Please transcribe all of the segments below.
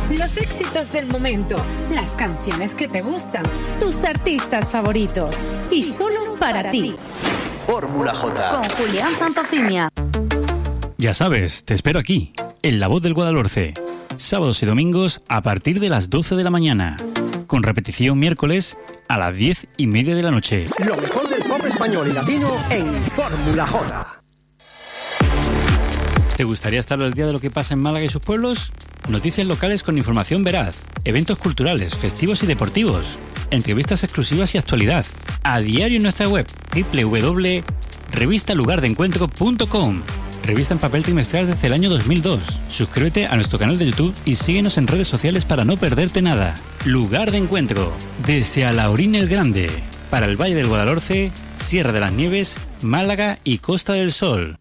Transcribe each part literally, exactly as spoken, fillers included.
Los éxitos del momento, las canciones que te gustan, tus artistas favoritos. Y solo para ti. Fórmula J. Con Julián Santofimia. Ya sabes, te espero aquí, en La Voz del Guadalhorce. Sábados y domingos a partir de las doce de la mañana. Con repetición miércoles a las diez y media de la noche. Lo mejor del pop español y latino en Fórmula J. ¿Te gustaría estar al día de lo que pasa en Málaga y sus pueblos? Noticias locales con información veraz, eventos culturales, festivos y deportivos, entrevistas exclusivas y actualidad. A diario en nuestra web doble u doble u doble u punto revista lugar de encuentro punto com. Revista en papel trimestral desde el año dos mil dos. Suscríbete a nuestro canal de YouTube y síguenos en redes sociales para no perderte nada. Lugar de Encuentro, desde Alhaurín el Grande, para el Valle del Guadalhorce, Sierra de las Nieves, Málaga y Costa del Sol.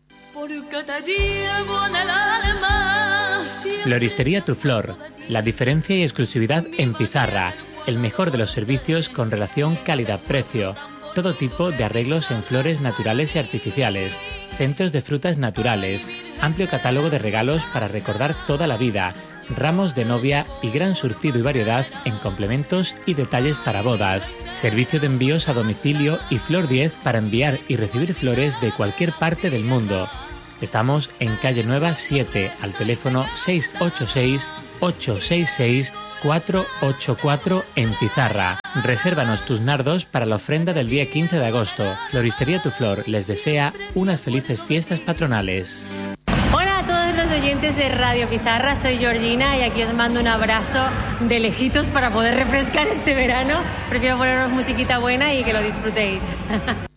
Floristería Tu Flor, la diferencia y exclusividad en pizarra, el mejor de los servicios con relación calidad-precio, todo tipo de arreglos en flores naturales y artificiales, centros de frutas naturales, amplio catálogo de regalos para recordar toda la vida, ramos de novia y gran surtido y variedad en complementos y detalles para bodas, servicio de envíos a domicilio y Flor diez para enviar y recibir flores de cualquier parte del mundo. Estamos en Calle Nueva siete, al teléfono seis ocho seis, ocho seis seis, cuatro ocho cuatro en Pizarra. Resérvanos tus nardos para la ofrenda del día quince de agosto. Floristería Tu Flor les desea unas felices fiestas patronales. Hola a todos los oyentes de Radio Pizarra, soy Georgina y aquí os mando un abrazo de lejitos para poder refrescar este verano. Prefiero poneros musiquita buena y que lo disfrutéis.